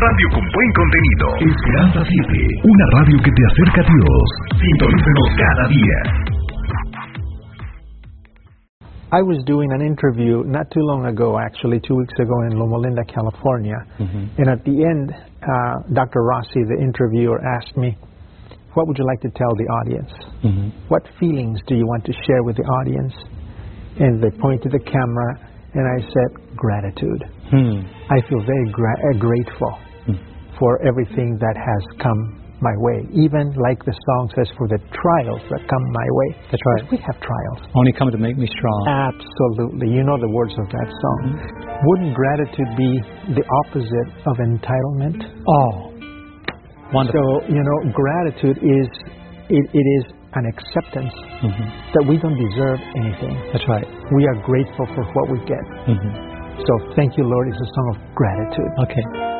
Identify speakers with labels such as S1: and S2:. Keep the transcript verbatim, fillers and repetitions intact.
S1: radio con buen contenido. Esperanza siete, una radio que te acerca a Dios. Sintonícenos cada día.
S2: I was doing an interview not too long ago, actually two weeks ago in Loma Linda, California. Mm-hmm. And at the end, uh, Doctor Rossi, the interviewer, asked me, what would you like to tell the audience? Mm-hmm. What feelings do you want to share with the audience? And they pointed the camera, and I said, gratitude. Hmm. I feel very gra- uh, grateful hmm. for everything that has come my way. Even like the song says, for the trials that come my way.
S3: That's right.
S2: We have trials.
S3: Only come to make me strong.
S2: Absolutely. You know the words of that song. Mm-hmm. Wouldn't gratitude be the opposite of entitlement?
S3: Oh, wonderful.
S2: So, you know, gratitude is, it, it is an acceptance mm-hmm. that we don't deserve anything.
S3: That's right.
S2: We are grateful for what we get. Mm-hmm. So thank you, Lord, is a song of gratitude.
S3: Okay.